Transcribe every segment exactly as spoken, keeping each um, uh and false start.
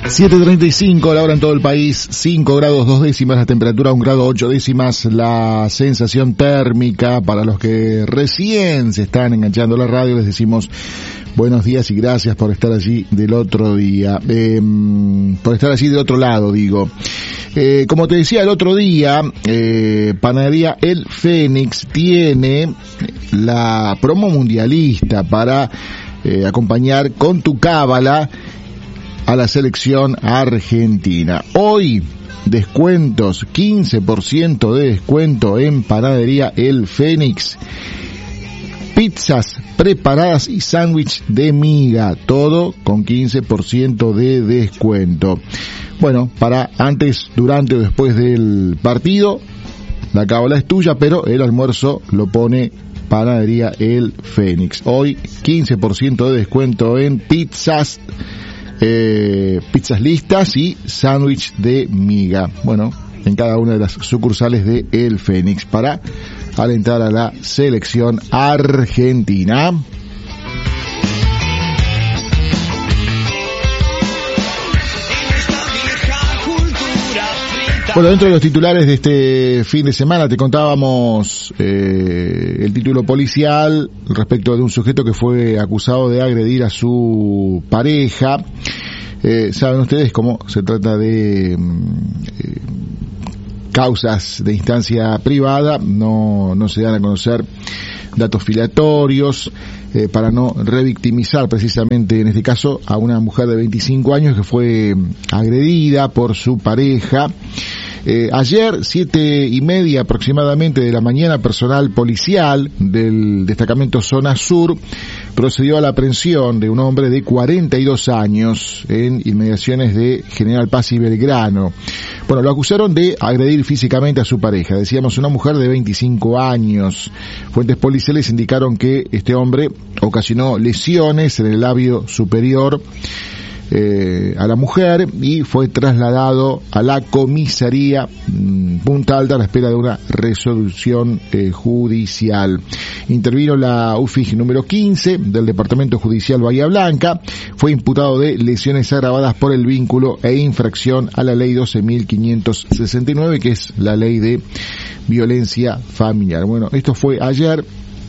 siete treinta y cinco, la hora en todo el país, cinco grados dos décimas, la temperatura un grado ocho décimas, la sensación térmica. Para los que recién se están enganchando a la radio, les decimos buenos días y gracias por estar allí del otro día, eh, por estar allí del otro lado, digo. Eh, como te decía el otro día, eh, Panadería El Fénix tiene la promo mundialista para eh, acompañar con tu cábala a la selección argentina. Hoy, descuentos, quince por ciento de descuento en Panadería El Fénix. Pizzas preparadas y sándwich de miga, todo con quince por ciento de descuento. Bueno, para antes, durante o después del partido, la cábala es tuya, pero el almuerzo lo pone Panadería El Fénix. Hoy, quince por ciento de descuento en pizzas, Eh, pizzas listas y sándwich de miga. Bueno, en cada una de las sucursales de El Fénix para alentar a la selección argentina. Bueno, dentro de los titulares de este fin de semana te contábamos eh, el título policial respecto de un sujeto que fue acusado de agredir a su pareja. Eh, saben ustedes cómo se trata de eh, causas de instancia privada, no, no se dan a conocer datos filiatorios, eh, para no revictimizar precisamente en este caso a una mujer de veinticinco años que fue agredida por su pareja. Eh, ayer, siete y media aproximadamente de la mañana, personal policial del destacamento Zona Sur procedió a la aprehensión de un hombre de cuarenta y dos años en inmediaciones de General Paz y Belgrano. Bueno, lo acusaron de agredir físicamente a su pareja. Decíamos, una mujer de veinticinco años. Fuentes policiales indicaron que este hombre ocasionó lesiones en el labio superior Eh, a la mujer y fue trasladado a la comisaría mmm, Punta Alta a la espera de una resolución eh, judicial. Intervino la U F I G número quince del Departamento Judicial Bahía Blanca. Fue imputado de lesiones agravadas por el vínculo e infracción a la ley doce mil quinientos sesenta y nueve, que es la ley de violencia familiar. Bueno, esto fue ayer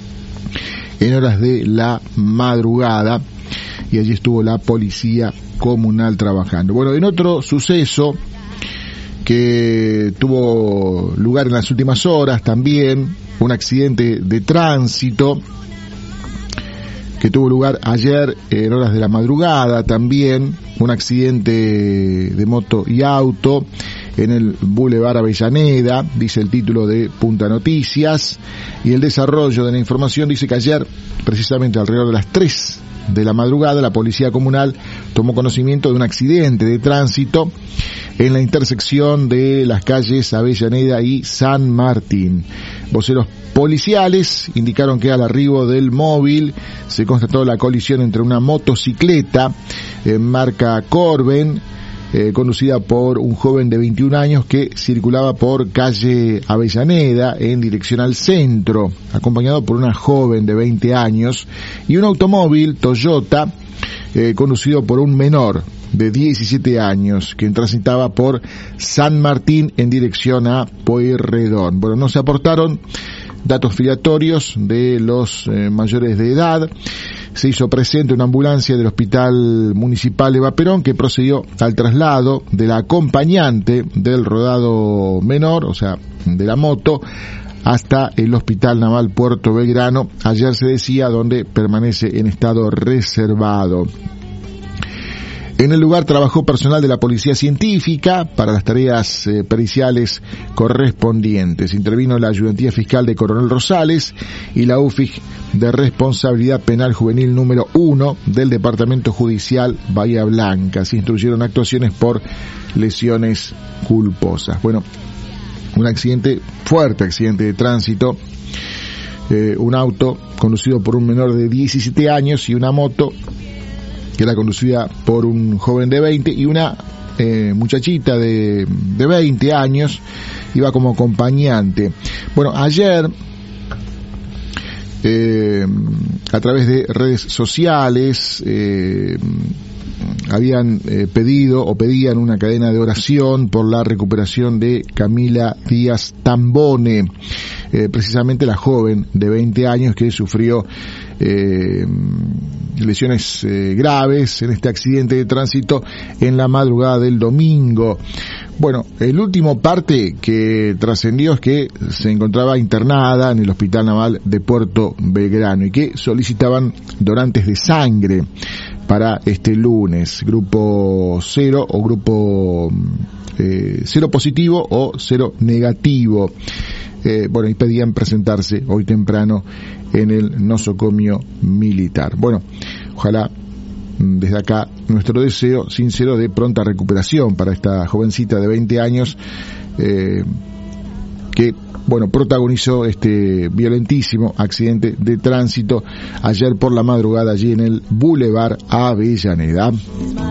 en horas de la madrugada y allí estuvo la policía comunal trabajando. Bueno, en otro suceso que tuvo lugar en las últimas horas también, un accidente de tránsito que tuvo lugar ayer en horas de la madrugada también, un accidente de moto y auto en el Boulevard Avellaneda, dice el título de Punta Noticias, y el desarrollo de la información dice que ayer, precisamente alrededor de las tres de la madrugada, la policía comunal tomó conocimiento de un accidente de tránsito en la intersección de las calles Avellaneda y San Martín. Voceros policiales indicaron que al arribo del móvil se constató la colisión entre una motocicleta en marca Corben, Eh, conducida por un joven de veintiún años que circulaba por calle Avellaneda en dirección al centro, acompañado por una joven de veinte años, y un automóvil Toyota eh, conducido por un menor de diecisiete años que transitaba por San Martín en dirección a Pueyrredón. Bueno, no se aportaron datos filiatorios de los eh, mayores de edad. Se hizo presente una ambulancia del Hospital Municipal Eva Perón que procedió al traslado de la acompañante del rodado menor, o sea, de la moto, hasta el Hospital Naval Puerto Belgrano. Ayer se decía, donde permanece en estado reservado. En el lugar trabajó personal de la Policía Científica para las tareas eh, periciales correspondientes. Intervino la Ayudantía Fiscal de Coronel Rosales y la U F I G de Responsabilidad Penal Juvenil número uno del Departamento Judicial Bahía Blanca. Se instruyeron actuaciones por lesiones culposas. Bueno, un accidente, fuerte accidente de tránsito. Eh, un auto conducido por un menor de diecisiete años y una moto que era conducida por un joven de veinte y una eh, muchachita de, de veinte años, iba como acompañante. Bueno, ayer, eh, a través de redes sociales, eh, habían eh, pedido o pedían una cadena de oración por la recuperación de Camila Díaz Tambone, eh, precisamente la joven de veinte años que sufrió eh, lesiones eh, graves en este accidente de tránsito en la madrugada del domingo. Bueno, el último parte que trascendió es que se encontraba internada en el Hospital Naval de Puerto Belgrano y que solicitaban donantes de sangre para este lunes, grupo cero o grupo eh, cero positivo o cero negativo. Eh, bueno, y pedían presentarse hoy temprano en el nosocomio militar. Bueno, ojalá desde acá nuestro deseo sincero de pronta recuperación para esta jovencita de veinte años eh, que, bueno, protagonizó este violentísimo accidente de tránsito ayer por la madrugada allí en el Boulevard Avellaneda.